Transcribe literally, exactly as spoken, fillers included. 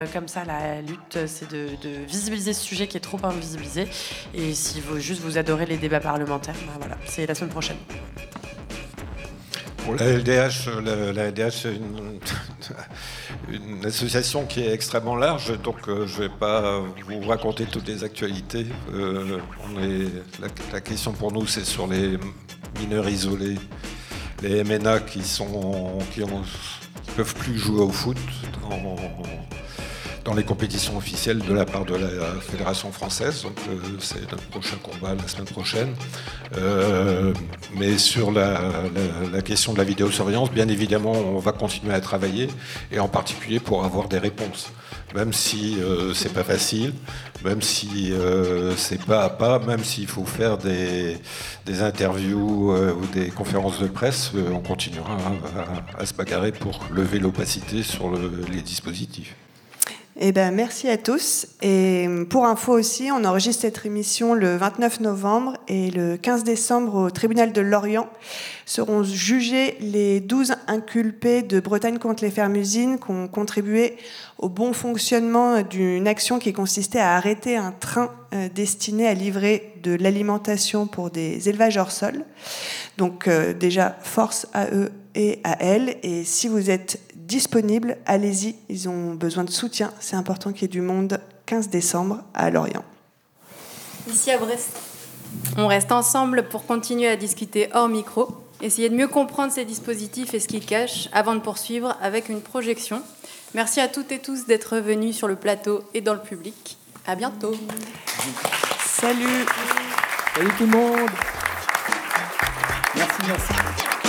Comme ça, la lutte, c'est de, de visibiliser ce sujet qui est trop invisibilisé. Et si vous juste vous adorez les débats parlementaires, ben voilà, c'est la semaine prochaine. Pour la L D H, la, la L D H, c'est une, une association qui est extrêmement large, donc euh, je ne vais pas vous raconter toutes les actualités. Euh, on est, la, la question pour nous, c'est sur les mineurs isolés, les M N A qui sont, qui ont, qui peuvent plus jouer au foot dans, dans les compétitions officielles de la part de la Fédération française. Donc euh, c'est notre prochain combat la semaine prochaine. Euh, mais sur la, la, la question de la vidéosurveillance, bien évidemment, on va continuer à travailler, et en particulier pour avoir des réponses. Même si euh, c'est pas facile, même si euh, c'est pas à pas, même s'il faut faire des, des interviews euh, ou des conférences de presse, euh, on continuera à, à, à se bagarrer pour lever l'opacité sur le, les dispositifs. Eh ben, merci à tous. Et pour info aussi, on enregistre cette émission le vingt-neuf novembre et le quinze décembre au tribunal de Lorient seront jugés les douze inculpés de Bretagne contre les fermes-usines qui ont contribué au bon fonctionnement d'une action qui consistait à arrêter un train destiné à livrer de l'alimentation pour des élevages hors sol. Donc euh, déjà, force à eux et à elles. Et si vous êtes disponibles, allez-y, ils ont besoin de soutien. C'est important qu'il y ait du monde quinze décembre à Lorient. Ici à Brest, on reste ensemble pour continuer à discuter hors micro, essayer de mieux comprendre ces dispositifs et ce qu'ils cachent avant de poursuivre avec une projection. Merci à toutes et tous d'être venus sur le plateau et dans le public. À bientôt. Salut. Salut tout le monde. Merci, merci.